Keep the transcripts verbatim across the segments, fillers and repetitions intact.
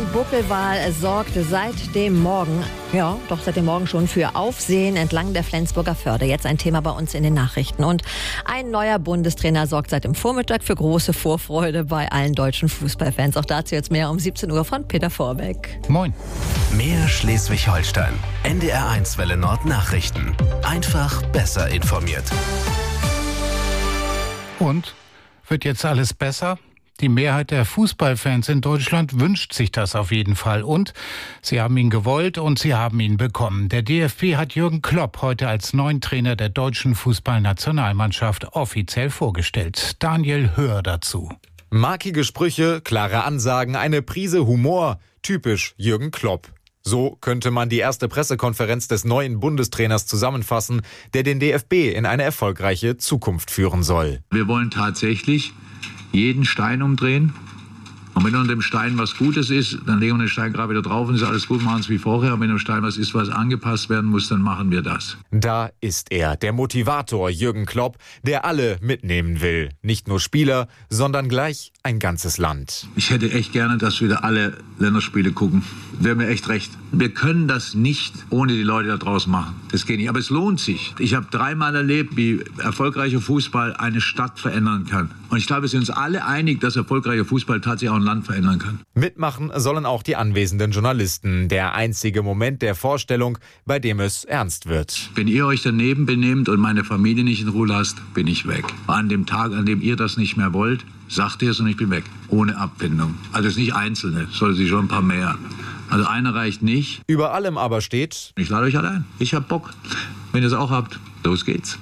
Buckelwal sorgt seit dem Morgen, ja, doch seit dem Morgen schon für Aufsehen entlang der Flensburger Förde. Jetzt ein Thema bei uns in den Nachrichten. Und ein neuer Bundestrainer sorgt seit dem Vormittag für große Vorfreude bei allen deutschen Fußballfans. Auch dazu jetzt mehr um siebzehn Uhr von Peter Vorbeck. Moin. Mehr Schleswig-Holstein. N D R eins Welle Nord Nachrichten. Einfach besser informiert. Und? Wird jetzt alles besser? Die Mehrheit der Fußballfans in Deutschland wünscht sich das auf jeden Fall. Und sie haben ihn gewollt und sie haben ihn bekommen. Der D F B hat Jürgen Klopp heute als neuen Trainer der deutschen Fußballnationalmannschaft offiziell vorgestellt. Daniel Höhr dazu. Markige Sprüche, klare Ansagen, eine Prise Humor. Typisch Jürgen Klopp. So könnte man die erste Pressekonferenz des neuen Bundestrainers zusammenfassen, der den D F B in eine erfolgreiche Zukunft führen soll. Wir wollen tatsächlich jeden Stein umdrehen. Und wenn unter dem Stein was Gutes ist, dann legen wir den Stein gerade wieder drauf und ist alles gut, machen es wie vorher. Und wenn unter dem Stein was ist, was angepasst werden muss, dann machen wir das. Da ist er, der Motivator Jürgen Klopp, der alle mitnehmen will. Nicht nur Spieler, sondern gleich ein ganzes Land. Ich hätte echt gerne, dass wieder alle Länderspiele gucken. Wäre mir echt recht. Wir können das nicht ohne die Leute da draußen machen. Das geht nicht. Aber es lohnt sich. Ich habe dreimal erlebt, wie erfolgreicher Fußball eine Stadt verändern kann. Und ich glaube, wir sind uns alle einig, dass erfolgreicher Fußball tatsächlich auch ein Land verändern kann. Mitmachen sollen auch die anwesenden Journalisten. Der einzige Moment der Vorstellung, bei dem es ernst wird. Wenn ihr euch daneben benehmt und meine Familie nicht in Ruhe lasst, bin ich weg. An dem Tag, an dem ihr das nicht mehr wollt, sagt ihr es und ich bin weg. Ohne Abfindung. Also es ist nicht Einzelne, es sollte sich schon ein paar mehr. Also einer reicht nicht. Über allem aber steht: Ich lade euch alle ein. Ich hab Bock. Wenn ihr es auch habt, los geht's.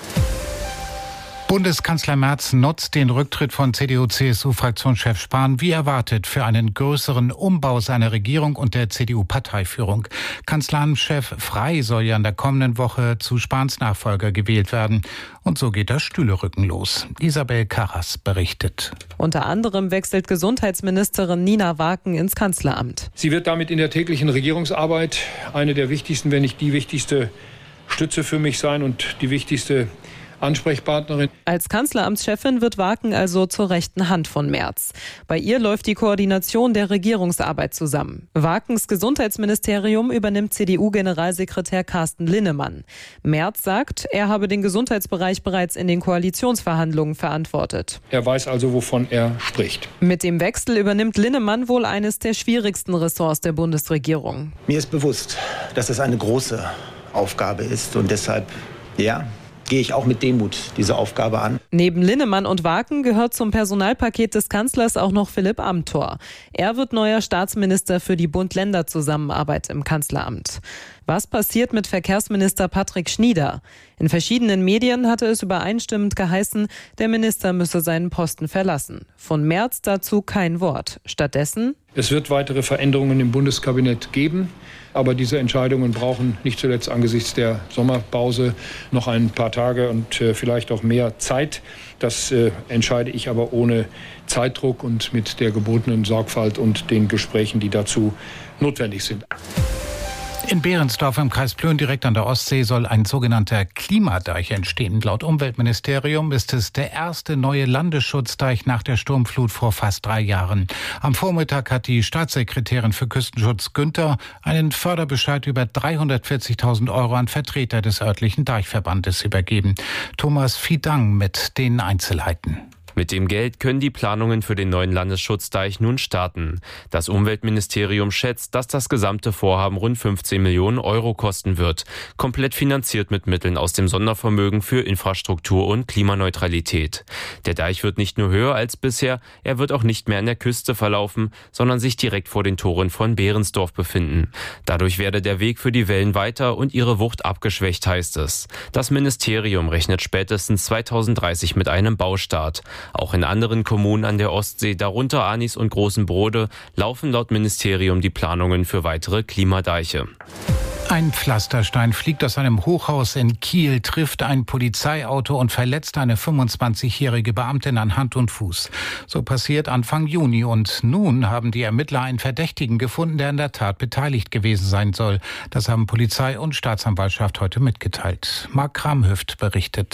Bundeskanzler Merz nutzt den Rücktritt von C D U-C S U-Fraktionschef Spahn wie erwartet für einen größeren Umbau seiner Regierung und der C D U-Parteiführung. Kanzleramtschef Frey soll ja in der kommenden Woche zu Spahns Nachfolger gewählt werden. Und so geht das Stühlerücken los. Isabel Karras berichtet. Unter anderem wechselt Gesundheitsministerin Nina Waken ins Kanzleramt. Sie wird damit in der täglichen Regierungsarbeit eine der wichtigsten, wenn nicht die wichtigste Stütze für mich sein und die wichtigste Ansprechpartnerin. Als Kanzleramtschefin wird Waken also zur rechten Hand von Merz. Bei ihr läuft die Koordination der Regierungsarbeit zusammen. Wakens Gesundheitsministerium übernimmt C D U-Generalsekretär Carsten Linnemann. Merz sagt, er habe den Gesundheitsbereich bereits in den Koalitionsverhandlungen verantwortet. Er weiß also, wovon er spricht. Mit dem Wechsel übernimmt Linnemann wohl eines der schwierigsten Ressorts der Bundesregierung. Mir ist bewusst, dass es eine große Aufgabe ist und deshalb, ja, gehe ich auch mit Demut diese Aufgabe an. Neben Linnemann und Waken gehört zum Personalpaket des Kanzlers auch noch Philipp Amthor. Er wird neuer Staatsminister für die Bund-Länder-Zusammenarbeit im Kanzleramt. Was passiert mit Verkehrsminister Patrick Schnieder? In verschiedenen Medien hatte es übereinstimmend geheißen, der Minister müsse seinen Posten verlassen. Von Merz dazu kein Wort. Stattdessen: Es wird weitere Veränderungen im Bundeskabinett geben. Aber diese Entscheidungen brauchen nicht zuletzt angesichts der Sommerpause noch ein paar Tage und äh, vielleicht auch mehr Zeit. Das äh, entscheide ich aber ohne Zeitdruck und mit der gebotenen Sorgfalt und den Gesprächen, die dazu notwendig sind. In Behrensdorf im Kreis Plön direkt an der Ostsee soll ein sogenannter Klimadeich entstehen. Laut Umweltministerium ist es der erste neue Landesschutzdeich nach der Sturmflut vor fast drei Jahren. Am Vormittag hat die Staatssekretärin für Küstenschutz Günther einen Förderbescheid über dreihundertvierzigtausend Euro an Vertreter des örtlichen Deichverbandes übergeben. Thomas Fiedang mit den Einzelheiten. Mit dem Geld können die Planungen für den neuen Landesschutzdeich nun starten. Das Umweltministerium schätzt, dass das gesamte Vorhaben rund fünfzehn Millionen Euro kosten wird. Komplett finanziert mit Mitteln aus dem Sondervermögen für Infrastruktur und Klimaneutralität. Der Deich wird nicht nur höher als bisher, er wird auch nicht mehr an der Küste verlaufen, sondern sich direkt vor den Toren von Behrensdorf befinden. Dadurch werde der Weg für die Wellen weiter und ihre Wucht abgeschwächt, heißt es. Das Ministerium rechnet spätestens zweitausenddreißig mit einem Baustart. Auch in anderen Kommunen an der Ostsee, darunter Arnis und Großen Brode, laufen laut Ministerium die Planungen für weitere Klimadeiche. Ein Pflasterstein fliegt aus einem Hochhaus in Kiel, trifft ein Polizeiauto und verletzt eine fünfundzwanzigjährige Beamtin an Hand und Fuß. So passiert Anfang Juni und nun haben die Ermittler einen Verdächtigen gefunden, der an der Tat beteiligt gewesen sein soll. Das haben Polizei und Staatsanwaltschaft heute mitgeteilt. Marc Kramhüft berichtet.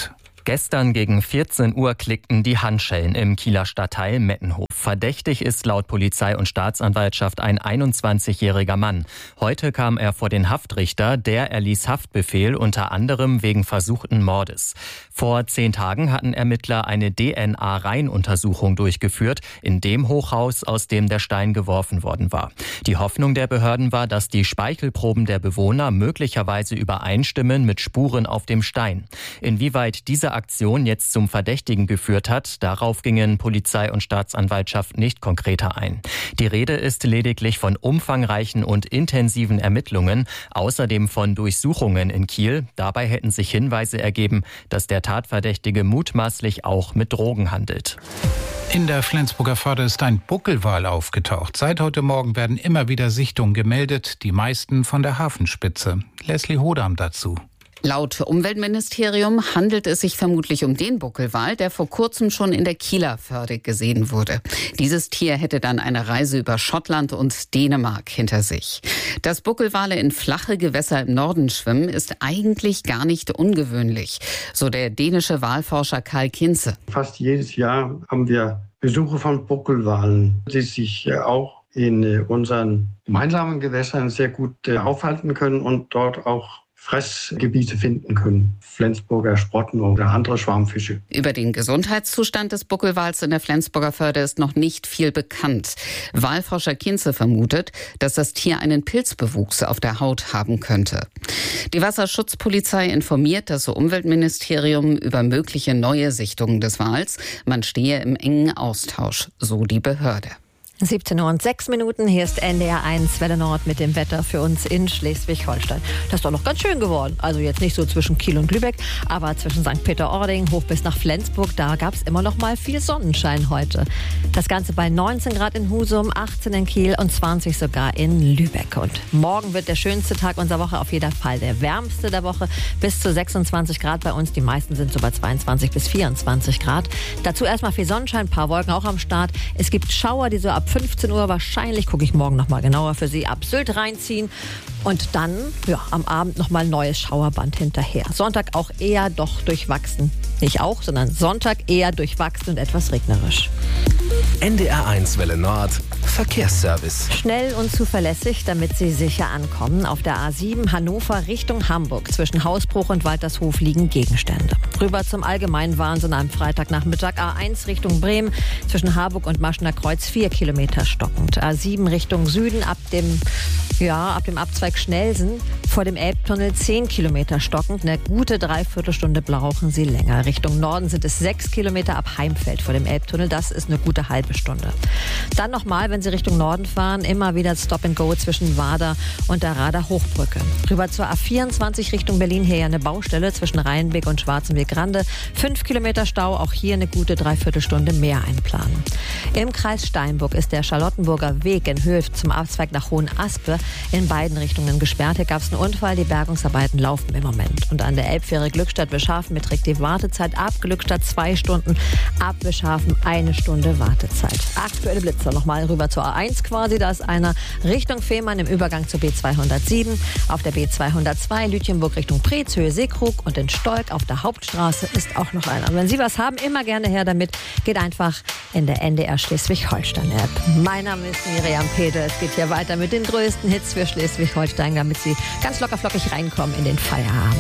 Gestern gegen vierzehn Uhr klickten die Handschellen im Kieler Stadtteil Mettenhof. Verdächtig ist laut Polizei und Staatsanwaltschaft ein einundzwanzigjähriger Mann. Heute kam er vor den Haftrichter, der erließ Haftbefehl unter anderem wegen versuchten Mordes. Vor zehn Tagen hatten Ermittler eine D N A-Reihenuntersuchung durchgeführt in dem Hochhaus, aus dem der Stein geworfen worden war. Die Hoffnung der Behörden war, dass die Speichelproben der Bewohner möglicherweise übereinstimmen mit Spuren auf dem Stein. Inwieweit diese Aktion jetzt zum Verdächtigen geführt hat, darauf gingen Polizei und Staatsanwaltschaft nicht konkreter ein. Die Rede ist lediglich von umfangreichen und intensiven Ermittlungen, außerdem von Durchsuchungen in Kiel. Dabei hätten sich Hinweise ergeben, dass der Tatverdächtige mutmaßlich auch mit Drogen handelt. In der Flensburger Förde ist ein Buckelwal aufgetaucht. Seit heute Morgen werden immer wieder Sichtungen gemeldet, die meisten von der Hafenspitze. Leslie Hodam dazu. Laut Umweltministerium handelt es sich vermutlich um den Buckelwal, der vor kurzem schon in der Kieler Förde gesehen wurde. Dieses Tier hätte dann eine Reise über Schottland und Dänemark hinter sich. Dass Buckelwale in flache Gewässer im Norden schwimmen, ist eigentlich gar nicht ungewöhnlich, so der dänische Walforscher Karl Kinze. Fast jedes Jahr haben wir Besuche von Buckelwalen, die sich auch in unseren gemeinsamen Gewässern sehr gut aufhalten können und dort auch Fressgebiete finden können, Flensburger Sprotten oder andere Schwarmfische. Über den Gesundheitszustand des Buckelwals in der Flensburger Förde ist noch nicht viel bekannt. Walforscher Kinze vermutet, dass das Tier einen Pilzbewuchs auf der Haut haben könnte. Die Wasserschutzpolizei informiert das Umweltministerium über mögliche neue Sichtungen des Wals. Man stehe im engen Austausch, so die Behörde. siebzehn Uhr und sechs Minuten, hier ist N D R eins Welle Nord mit dem Wetter für uns in Schleswig-Holstein. Das ist doch noch ganz schön geworden. Also jetzt nicht so zwischen Kiel und Lübeck, aber zwischen Sankt Peter-Ording hoch bis nach Flensburg, da gab es immer noch mal viel Sonnenschein heute. Das Ganze bei neunzehn Grad in Husum, achtzehn in Kiel und zwanzig sogar in Lübeck. Und morgen wird der schönste Tag unserer Woche, auf jeden Fall der wärmste der Woche, bis zu sechsundzwanzig Grad bei uns. Die meisten sind so bei zweiundzwanzig bis vierundzwanzig Grad. Dazu erstmal viel Sonnenschein, ein paar Wolken auch am Start. Es gibt Schauer, die so ab fünfzehn Uhr wahrscheinlich, gucke ich morgen noch mal genauer für Sie, ab Sylt reinziehen. Und dann, ja, am Abend noch mal ein neues Schauerband hinterher. Sonntag auch eher doch durchwachsen. Nicht auch, sondern Sonntag eher durchwachsen und etwas regnerisch. N D R eins Welle Nord, Verkehrsservice. Schnell und zuverlässig, damit Sie sicher ankommen. Auf der A sieben Hannover Richtung Hamburg. Zwischen Hausbruch und Waltershof liegen Gegenstände. Rüber zum Allgemeinwahnsinn am Freitagnachmittag. A eins Richtung Bremen. Zwischen Harburg und Maschener Kreuz vier Kilometer stockend. A sieben Richtung Süden ab dem, ja, ab dem Abzweig Schnelsen. Vor dem Elbtunnel zehn Kilometer stockend. Eine gute Dreiviertelstunde brauchen Sie länger. Richtung Norden sind es sechs Kilometer ab Heimfeld vor dem Elbtunnel. Das ist eine gute halbe Stunde. Dann nochmal, wenn Sie Richtung Norden fahren, immer wieder Stop and Go zwischen Wader und der Rader Hochbrücke. Rüber zur A vierundzwanzig Richtung Berlin, hier ja eine Baustelle zwischen Rheinbeck und Schwarzenberg-Grande. Fünf Kilometer Stau, auch hier eine gute Dreiviertelstunde mehr einplanen. Im Kreis Steinburg ist der Charlottenburger Weg in Höhe zum Abzweig nach Hohenaspe in beiden Richtungen gesperrt. Hier gab es einen Unfall, die Bergungsarbeiten laufen im Moment. Und an der Elbfähre Glückstadt-Wischhafen beträgt die Wartezeit ab Glückstadt zwei Stunden, ab Wischhafen eine Stunde Wartezeit. Aktuelle Blitzer nochmal rüber zur A eins quasi, da ist einer Richtung Fehmarn im Übergang zur B zweihundertsieben, auf der B zweihundertzwei Lütjenburg Richtung Preetz, Höhe Seekrug und in Stolk auf der Hauptstraße ist auch noch einer. Und wenn Sie was haben, immer gerne her damit, geht einfach in der N D R Schleswig-Holstein-App. Mein Name ist Miriam Pede, es geht hier weiter mit den größten Hits für Schleswig-Holstein, damit Sie ganz locker flockig reinkommen in den Feierabend.